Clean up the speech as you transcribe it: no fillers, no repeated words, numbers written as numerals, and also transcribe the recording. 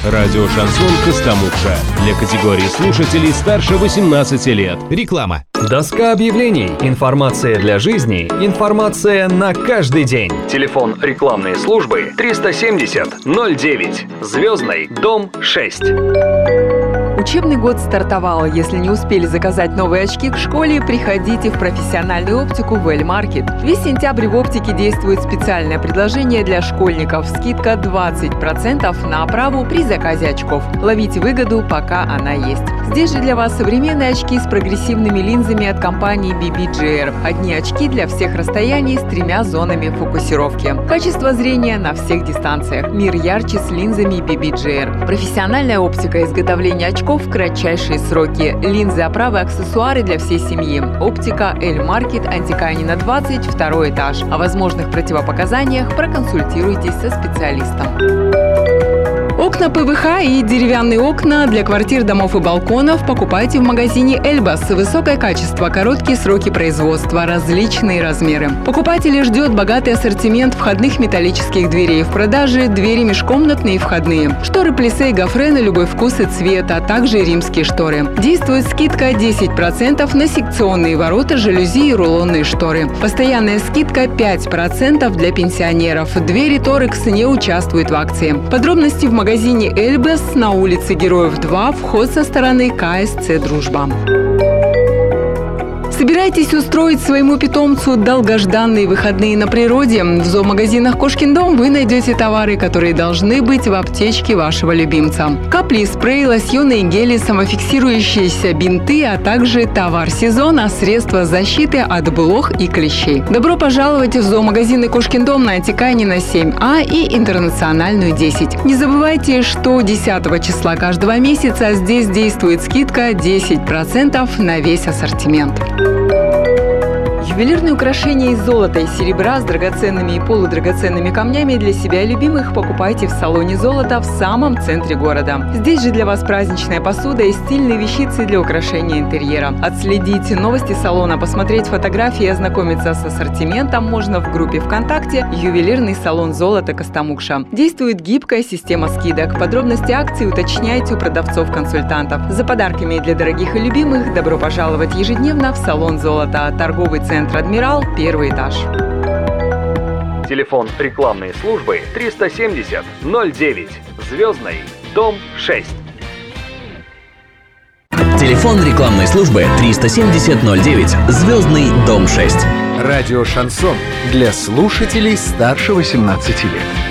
Радио «Шансон» Костомукша. Для категории слушателей старше 18 лет. Реклама. Доска объявлений. Информация для жизни. Информация на каждый день. Телефон рекламной службы 370-09. Звездный, дом 6. Учебный год стартовал. Если не успели заказать новые очки к школе, приходите в профессиональную оптику в Эль-Маркет. Весь сентябрь в оптике действует специальное предложение для школьников. Скидка 20% на оправу при заказе очков. Ловите выгоду, пока она есть. Здесь же для вас современные очки с прогрессивными линзами от компании BBGR. Одни очки для всех расстояний с 3 зонами фокусировки. Качество зрения на всех дистанциях. Мир ярче с линзами BBGR. Профессиональная оптика, изготовление очков в кратчайшие сроки. Линзы, оправы, аксессуары для всей семьи. Оптика Эль-Маркет, Антиканина 20, 2 этаж. О возможных противопоказаниях проконсультируйтесь со специалистом. Окна ПВХ и деревянные окна для квартир, домов и балконов покупайте в магазине «Эльбас». Высокое качество, короткие сроки производства, различные размеры. Покупателей ждет богатый ассортимент входных металлических дверей. В продаже двери межкомнатные и входные. Шторы плиссе и гофре на любой вкус и цвет, а также римские шторы. Действует скидка 10% на секционные ворота, жалюзи и рулонные шторы. Постоянная скидка 5% для пенсионеров. Двери Торекс не участвуют в акции. Подробности в магазине «Эльбас» на улице Героев 2, вход со стороны КСЦ «Дружба». Собираетесь устроить своему питомцу долгожданные выходные на природе? В зоомагазинах «Кошкин дом» вы найдете товары, которые должны быть в аптечке вашего любимца. Капли, спрей, лосьоны и гели, самофиксирующиеся бинты, а также товар сезона, средства защиты от блох и клещей. Добро пожаловать в зоомагазины «Кошкин дом» на Антиканина 7А и Интернациональную 10. Не забывайте, что 10 числа каждого месяца здесь действует скидка 10% на весь ассортимент. Ювелирные украшения из золота и серебра с драгоценными и полудрагоценными камнями для себя и любимых покупайте в салоне «Золото» в самом центре города. Здесь же для вас праздничная посуда и стильные вещицы для украшения интерьера. Отследить новости салона, посмотреть фотографии и ознакомиться с ассортиментом можно в группе ВКонтакте «Ювелирный салон «Золото» Костомукша». Действует гибкая система скидок. Подробности акций уточняйте у продавцов-консультантов. За подарками для дорогих и любимых добро пожаловать ежедневно в салон «Золото». Торговый центр «Адмирал», 1 этаж. Телефон рекламной службы 370-09. Звездный, дом 6. Телефон рекламной службы 370-09. Звездный, дом 6. Радио «Шансон» для слушателей старше 18 лет.